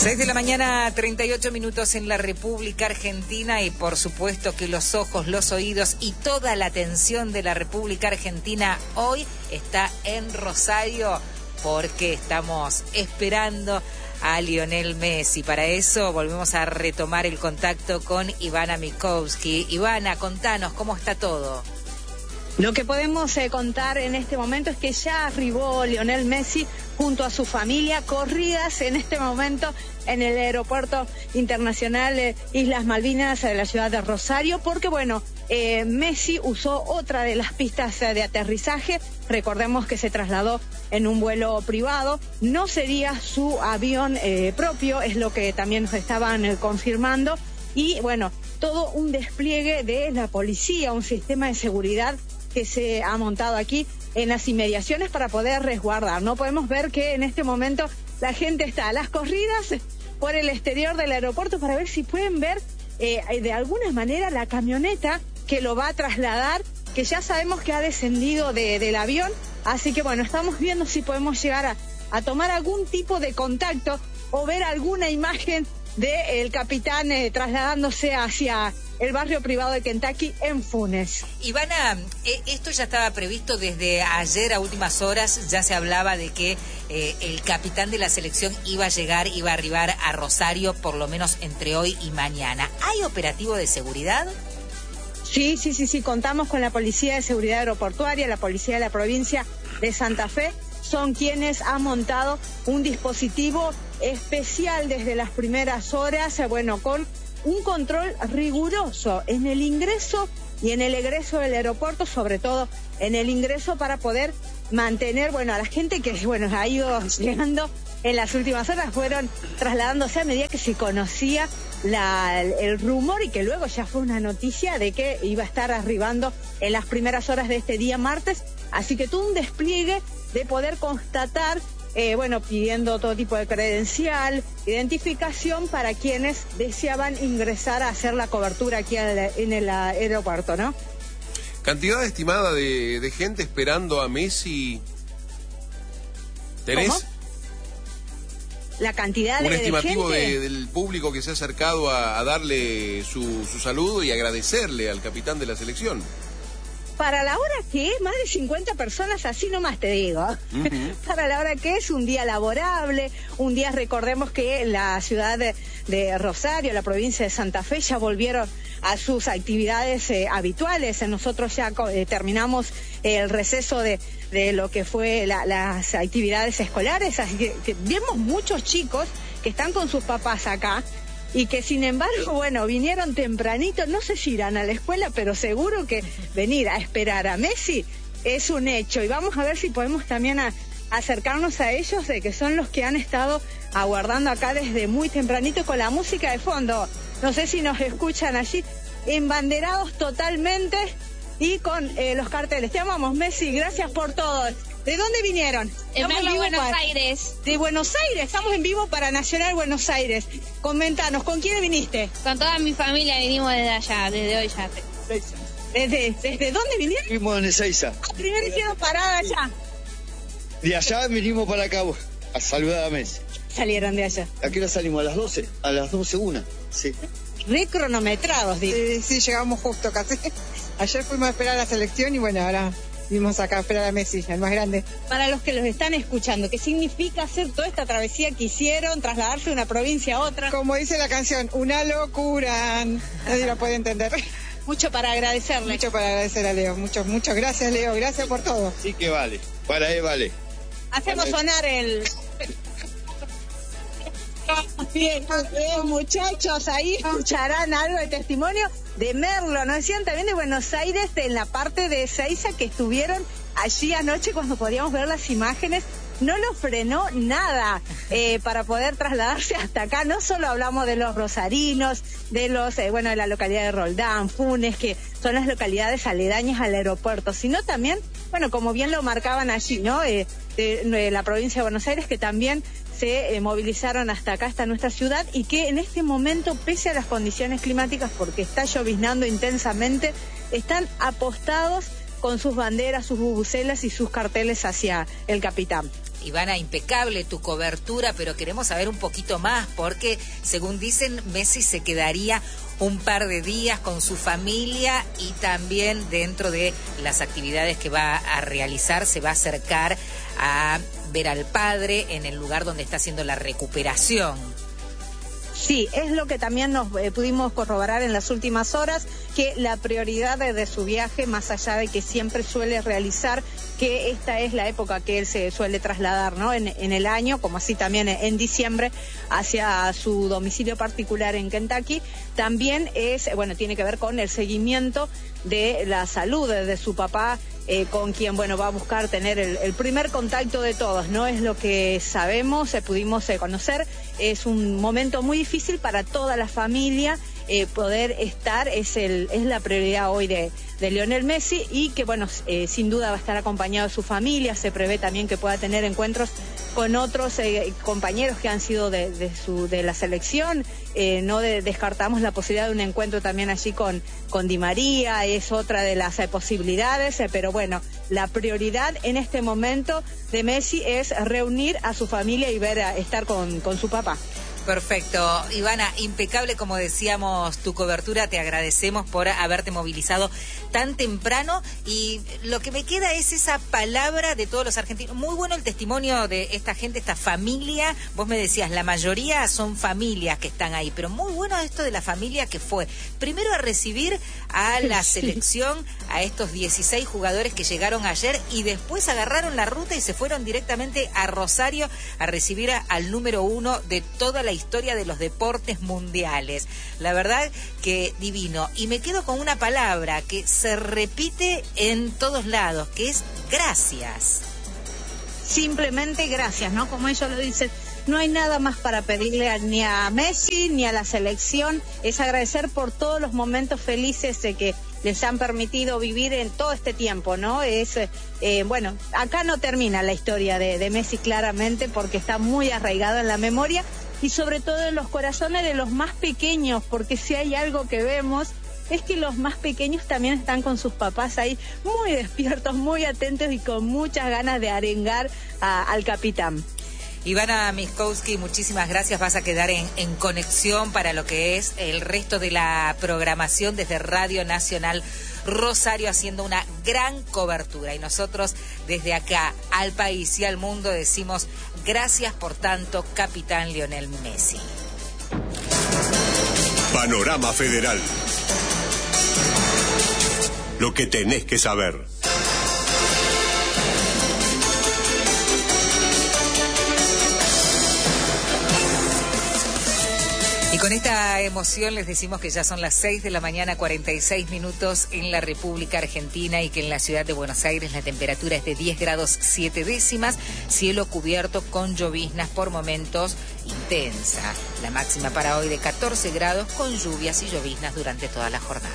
6 de la mañana, 38 minutos en la República Argentina, y por supuesto que los ojos, los oídos y toda la atención de la República Argentina hoy está en Rosario, porque estamos esperando a Lionel Messi. Para eso volvemos a retomar el contacto con Ivana Mikovsky. Ivana, contanos, ¿cómo está todo? Lo que podemos contar en este momento es que ya arribó Lionel Messi junto a su familia, corridas en este momento en el aeropuerto internacional Islas Malvinas de la ciudad de Rosario, porque Messi usó otra de las pistas de aterrizaje. Recordemos que se trasladó en un vuelo privado, no sería su avión propio, es lo que también nos estaban confirmando, y todo un despliegue de la policía, un sistema de seguridad que se ha montado aquí en las inmediaciones para poder resguardar. No podemos ver que en este momento la gente está a las corridas por el exterior del aeropuerto para ver si pueden ver de alguna manera la camioneta que lo va a trasladar, que ya sabemos que ha descendido del avión. Así que estamos viendo si podemos llegar a tomar algún tipo de contacto o ver alguna imagen del capitán trasladándose hacia el barrio privado de Kentucky en Funes. Ivana, esto ya estaba previsto desde ayer a últimas horas. Ya se hablaba de que el capitán de la selección iba a arribar a Rosario por lo menos entre hoy y mañana. ¿Hay operativo de seguridad? Sí, contamos con la Policía de Seguridad Aeroportuaria, la Policía de la provincia de Santa Fe. Son quienes han montado un dispositivo especial desde las primeras horas, con un control riguroso en el ingreso y en el egreso del aeropuerto, sobre todo en el ingreso, para poder mantener, a la gente que, ha ido llegando en las últimas horas, fueron trasladándose a medida que se conocía el rumor, y que luego ya fue una noticia de que iba a estar arribando en las primeras horas de este día martes. Así que todo un despliegue de poder constatar, pidiendo todo tipo de credencial, identificación para quienes deseaban ingresar a hacer la cobertura aquí en el aeropuerto, ¿no? ¿Cantidad estimada de gente esperando a Messi? ¿Tenés? ¿Cómo? La cantidad un de estimativo gente del público que se ha acercado a darle su saludo y agradecerle al capitán de la selección. Para la hora que es, más de 50 personas, así nomás te digo. Para la hora que es, un día laborable, un día, recordemos que la ciudad de Rosario, la provincia de Santa Fe, ya volvieron a sus actividades habituales. Nosotros ya terminamos el receso de lo que fue las actividades escolares, así que vemos muchos chicos que están con sus papás acá, y que sin embargo, vinieron tempranito. No sé si irán a la escuela, pero seguro que venir a esperar a Messi es un hecho. Y vamos a ver si podemos también acercarnos a ellos, de que son los que han estado aguardando acá desde muy tempranito con la música de fondo. No sé si nos escuchan allí, embanderados totalmente y con los carteles. Te amamos, Messi, gracias por todo. ¿De dónde vinieron? Estamos en Buenos Aires. De Buenos Aires, estamos en vivo para Nacional Buenos Aires. Comentanos, ¿con quién viniste? Con toda mi familia vinimos desde allá, desde hoy ya. ¿Desde dónnde vinieron? Vinimos en Ezeiza. Primero hicieron parada allá. De allá vinimos para acá a saludar a Messi. Salieron de allá. ¿A qué hora salimos? A las 12. A las 12:01. Sí. Re cronometrados, digo. Sí, llegamos justo casi. Ayer fuimos a esperar a la selección y ahora vimos acá a esperar a Messi, el más grande. Para los que los están escuchando, ¿qué significa hacer toda esta travesía que hicieron, trasladarse de una provincia a otra? Como dice la canción, una locura. Nadie la puede entender. Mucho para agradecerle. Mucho para agradecer a Leo. Muchas gracias, Leo. Gracias por todo. Sí que vale. Para él vale. Hacemos sonar el... Bien, muchachos, ahí escucharán algo de testimonio de Merlo. Nos decían también de Buenos Aires, en la parte de Ezeiza, que estuvieron allí anoche cuando podíamos ver las imágenes. No lo frenó nada para poder trasladarse hasta acá. No solo hablamos de los rosarinos, de los de la localidad de Roldán, Funes, que son las localidades aledañas al aeropuerto, sino también, como bien lo marcaban allí, ¿no? De la provincia de Buenos Aires, que también se movilizaron hasta acá, hasta nuestra ciudad, y que en este momento, pese a las condiciones climáticas, porque está lloviznando intensamente, están apostados con sus banderas, sus bubucelas y sus carteles hacia el capitán. Ivana, impecable tu cobertura, pero queremos saber un poquito más, porque según dicen, Messi se quedaría un par de días con su familia y también dentro de las actividades que va a realizar se va a acercar a ver al padre en el lugar donde está haciendo la recuperación. Sí, es lo que también nos pudimos corroborar en las últimas horas, que la prioridad de su viaje, más allá de que siempre suele realizar, que esta es la época que él se suele trasladar, ¿no? En el año, como así también en diciembre, hacia su domicilio particular en Kentucky, también tiene que ver con el seguimiento de la salud de su papá, con quien, va a buscar tener el primer contacto de todos, ¿no? Es lo que sabemos, pudimos conocer. Es un momento muy difícil para toda la familia, poder estar, es la prioridad hoy de Lionel Messi, y que, sin duda va a estar acompañado de su familia. Se prevé también que pueda tener encuentros con otros compañeros que han sido de la selección. No descartamos la posibilidad de un encuentro también allí con Di María, es otra de las posibilidades, pero la prioridad en este momento de Messi es reunir a su familia y estar con su papá. Perfecto. Ivana, impecable, como decíamos, tu cobertura. Te agradecemos por haberte movilizado tan temprano, y lo que me queda es esa palabra de todos los argentinos. Muy bueno el testimonio de esta gente, esta familia. Vos me decías, la mayoría son familias que están ahí, pero muy bueno esto de la familia que fue primero a recibir a la selección, a estos 16 jugadores que llegaron ayer, y después agarraron la ruta y se fueron directamente a Rosario a recibir al número 1 de toda la historia de los deportes mundiales. La verdad que divino. Y me quedo con una palabra que se repite en todos lados, que es gracias. Simplemente gracias, ¿no? Como ellos lo dicen, no hay nada más para pedirle ni a Messi ni a la selección, es agradecer por todos los momentos felices que les han permitido vivir en todo este tiempo, ¿no? Acá no termina la historia de Messi, claramente, porque está muy arraigada en la memoria y sobre todo en los corazones de los más pequeños, porque si hay algo que vemos es que los más pequeños también están con sus papás ahí muy despiertos, muy atentos y con muchas ganas de arengar al capitán. Ivana Miskowski, muchísimas gracias. Vas a quedar en conexión para lo que es el resto de la programación desde Radio Nacional Rosario, haciendo una gran cobertura. Y nosotros desde acá al país y al mundo decimos gracias por tanto, capitán Lionel Messi. Panorama Federal. Lo que tenés que saber. Y con esta emoción les decimos que ya son las 6 de la mañana, 46 minutos en la República Argentina, y que en la ciudad de Buenos Aires la temperatura es de 10 grados 7 décimas, cielo cubierto con lloviznas por momentos intensa. La máxima para hoy de 14 grados con lluvias y lloviznas durante toda la jornada.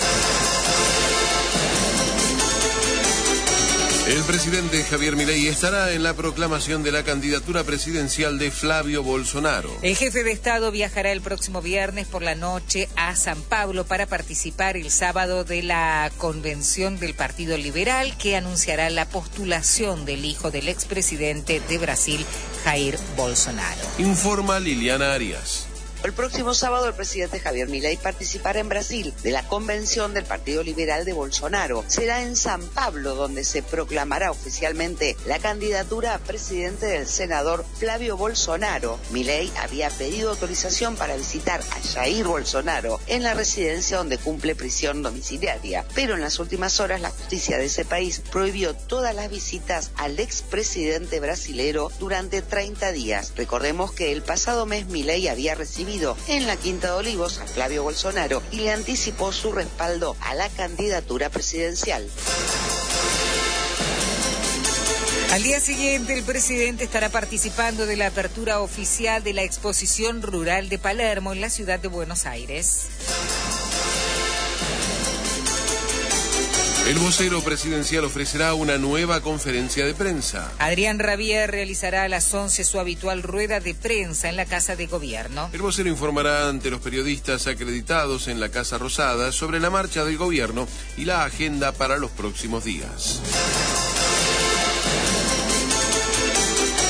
El presidente Javier Milei estará en la proclamación de la candidatura presidencial de Flavio Bolsonaro. El jefe de Estado viajará el próximo viernes por la noche a San Pablo para participar el sábado de la convención del Partido Liberal, que anunciará la postulación del hijo del expresidente de Brasil, Jair Bolsonaro. Informa Liliana Arias. El próximo sábado el presidente Javier Milei participará en Brasil de la convención del Partido Liberal de Bolsonaro. Será en San Pablo donde se proclamará oficialmente la candidatura a presidente del senador Flavio Bolsonaro. Milei había pedido autorización para visitar a Jair Bolsonaro en la residencia donde cumple prisión domiciliaria, pero en las últimas horas la justicia de ese país prohibió todas las visitas al expresidente brasilero durante 30 días. Recordemos que el pasado mes Milei había recibido en la Quinta de Olivos a Flavio Bolsonaro y le anticipó su respaldo a la candidatura presidencial. Al día siguiente, el presidente estará participando de la apertura oficial de la Exposición Rural de Palermo en la ciudad de Buenos Aires. El vocero presidencial ofrecerá una nueva conferencia de prensa. Adrián Rabier realizará a las 11 su habitual rueda de prensa en la Casa de Gobierno. El vocero informará ante los periodistas acreditados en la Casa Rosada sobre la marcha del gobierno y la agenda para los próximos días.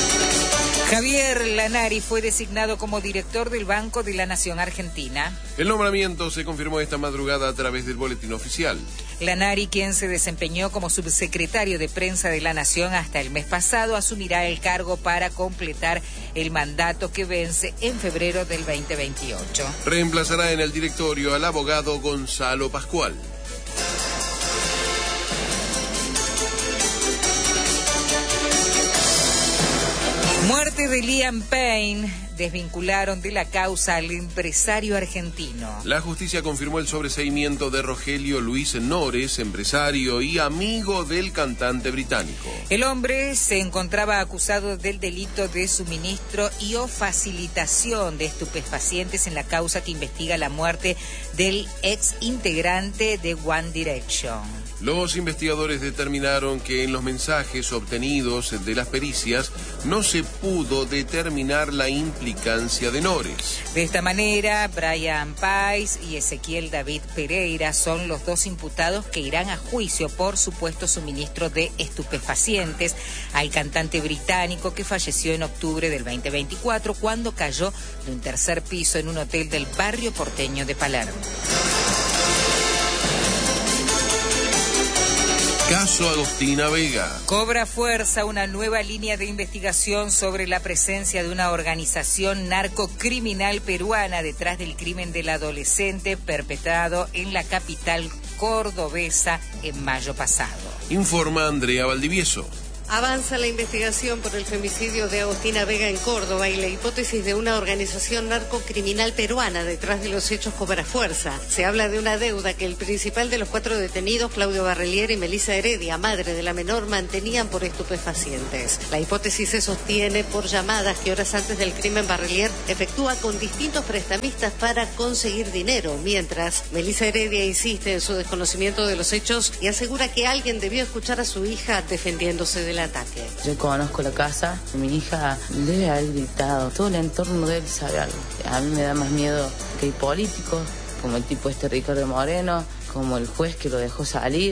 Javier Lanari fue designado como director del Banco de la Nación Argentina. El nombramiento se confirmó esta madrugada a través del boletín oficial. Lanari, quien se desempeñó como subsecretario de Prensa de la Nación hasta el mes pasado, asumirá el cargo para completar el mandato que vence en febrero del 2028. Reemplazará en el directorio al abogado Gonzalo Pascual. Muerte de Liam Payne. Desvincularon de la causa al empresario argentino. La justicia confirmó el sobreseimiento de Rogelio Luis Nores, empresario y amigo del cantante británico. El hombre se encontraba acusado del delito de suministro y o facilitación de estupefacientes en la causa que investiga la muerte del ex integrante de One Direction. Los investigadores determinaron que en los mensajes obtenidos de las pericias no se pudo determinar la implicancia de Nores. De esta manera, Brian Pais y Ezequiel David Pereira son los dos imputados que irán a juicio por supuesto suministro de estupefacientes al cantante británico que falleció en octubre del 2024 cuando cayó de un tercer piso en un hotel del barrio porteño de Palermo. Caso Agostina Vega. Cobra fuerza una nueva línea de investigación sobre la presencia de una organización narcocriminal peruana detrás del crimen del adolescente perpetrado en la capital cordobesa en mayo pasado. Informa Andrea Valdivieso. Avanza la investigación por el femicidio de Agostina Vega en Córdoba y la hipótesis de una organización narcocriminal peruana detrás de los hechos cobra fuerza. Se habla de una deuda que el principal de los 4 detenidos, Claudio Barrelier y Melissa Heredia, madre de la menor, mantenían por estupefacientes. La hipótesis se sostiene por llamadas que horas antes del crimen Barrelier efectúa con distintos prestamistas para conseguir dinero, mientras Melissa Heredia insiste en su desconocimiento de los hechos y asegura que alguien debió escuchar a su hija defendiéndose del ataque. Yo conozco la casa, mi hija debe haber gritado, todo el entorno de él sabe algo. A mí me da más miedo que hay políticos, como el tipo Ricardo Moreno, como el juez que lo dejó salir.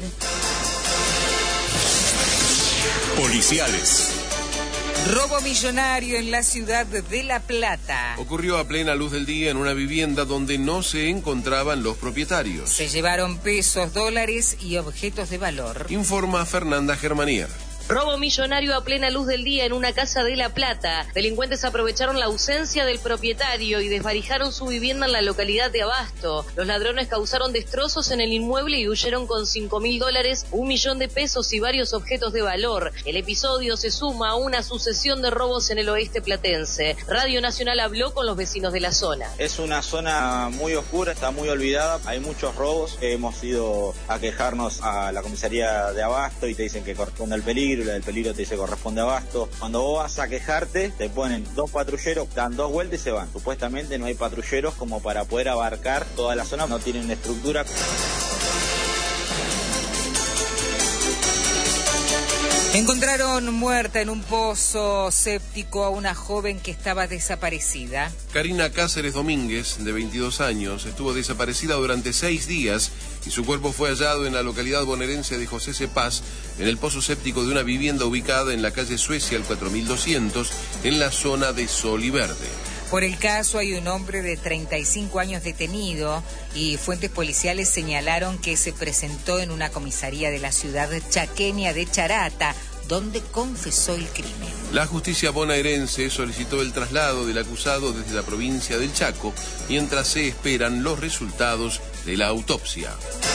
Policiales. Robo millonario en la ciudad de La Plata. Ocurrió a plena luz del día en una vivienda donde no se encontraban los propietarios. Se llevaron pesos, dólares y objetos de valor. Informa Fernanda Germanier. Robo millonario a plena luz del día en una casa de La Plata. Delincuentes aprovecharon la ausencia del propietario y desvalijaron su vivienda en la localidad de Abasto. Los ladrones causaron destrozos en el inmueble y huyeron con $5.000, $1 millón de pesos y varios objetos de valor. El episodio se suma a una sucesión de robos en el oeste platense. Radio Nacional habló con los vecinos de la zona. Es una zona muy oscura, está muy olvidada, hay muchos robos. Hemos ido a quejarnos a la comisaría de Abasto y te dicen que corresponde al peligro. La del peligro te dice corresponde a Abasto. Cuando vos vas a quejarte, te ponen 2 patrulleros, dan 2 vueltas y se van. Supuestamente no hay patrulleros como para poder abarcar toda la zona, no tienen estructura. Encontraron muerta en un pozo séptico a una joven que estaba desaparecida. Karina Cáceres Domínguez, de 22 años, estuvo desaparecida durante 6 días y su cuerpo fue hallado en la localidad bonaerense de José Cepaz, en el pozo séptico de una vivienda ubicada en la calle Suecia, al 4200, en la zona de Sol y Verde. Por el caso hay un hombre de 35 años detenido y fuentes policiales señalaron que se presentó en una comisaría de la ciudad chaqueña de Charata, donde confesó el crimen. La justicia bonaerense solicitó el traslado del acusado desde la provincia del Chaco, mientras se esperan los resultados de la autopsia.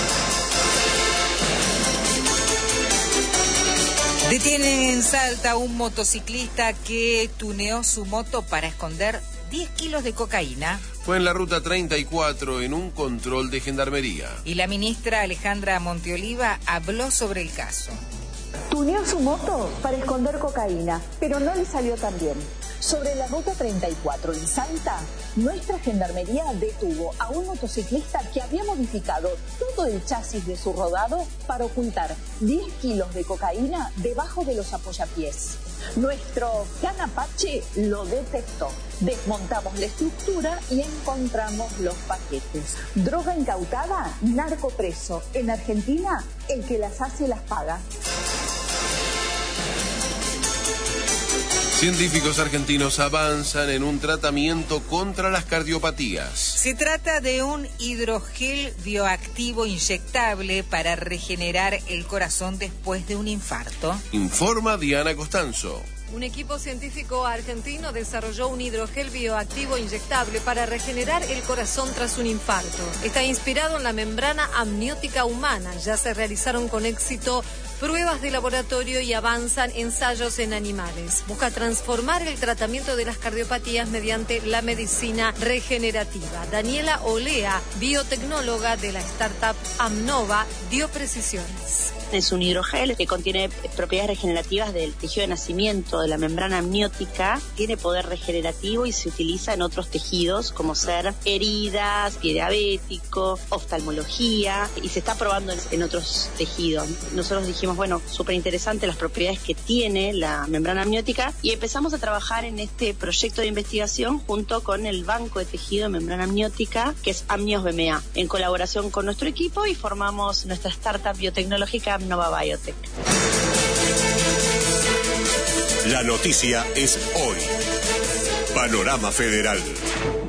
Detienen en Salta a un motociclista que tuneó su moto para esconder 10 kilos de cocaína. Fue en la ruta 34 en un control de gendarmería. Y la ministra Alejandra Monteoliva habló sobre el caso. Tuneó su moto para esconder cocaína, pero no le salió tan bien. Sobre la ruta 34 en Salta, nuestra gendarmería detuvo a un motociclista que había modificado todo el chasis de su rodado para ocultar 10 kilos de cocaína debajo de los apoyapiés. Nuestro Can Apache lo detectó. Desmontamos la estructura y encontramos los paquetes. Droga incautada, narco preso. En Argentina, el que las hace las paga. Científicos argentinos avanzan en un tratamiento contra las cardiopatías. Se trata de un hidrogel bioactivo inyectable para regenerar el corazón después de un infarto. Informa Diana Costanzo. Un equipo científico argentino desarrolló un hidrogel bioactivo inyectable para regenerar el corazón tras un infarto. Está inspirado en la membrana amniótica humana. Ya se realizaron con éxito pruebas de laboratorio y avanzan ensayos en animales. Busca transformar el tratamiento de las cardiopatías mediante la medicina regenerativa. Daniela Olea, biotecnóloga de la startup Amnova, dio precisiones. Es un hidrogel que contiene propiedades regenerativas del tejido de nacimiento, de la membrana amniótica, tiene poder regenerativo y se utiliza en otros tejidos como ser heridas, pie diabético, oftalmología, y se está probando en otros tejidos. Nosotros dijimos, bueno, súper interesante las propiedades que tiene la membrana amniótica y empezamos a trabajar en este proyecto de investigación junto con el Banco de Tejido de Membrana Amniótica, que es Amnios BMA, en colaboración con nuestro equipo, y formamos nuestra startup biotecnológica Nova Biotech. La noticia es hoy. Panorama Federal.